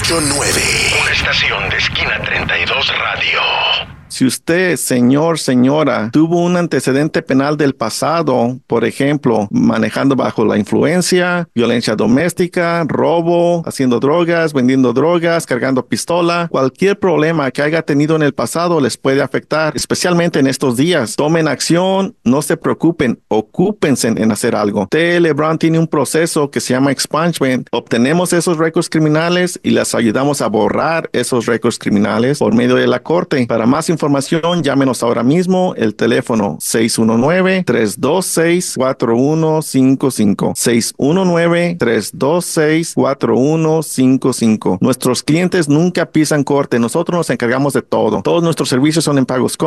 9. Una estación de Esquina 32 Radio. Si usted, señor, señora, tuvo un antecedente penal del pasado, por ejemplo, manejando bajo la influencia, violencia doméstica, robo, haciendo drogas, vendiendo drogas, cargando pistola, cualquier problema que haya tenido en el pasado les puede afectar, especialmente en estos días. Tomen acción, no se preocupen, ocúpense en hacer algo. TL Brown tiene un proceso que se llama expungement. Obtenemos esos récords criminales y les ayudamos a borrar esos récords criminales por medio de la corte. Para más información, llámenos ahora mismo, el teléfono 619-326-4155. 619-326-4155. Nuestros clientes nunca pisan corte, nosotros nos encargamos de todo. Todos nuestros servicios son en pagos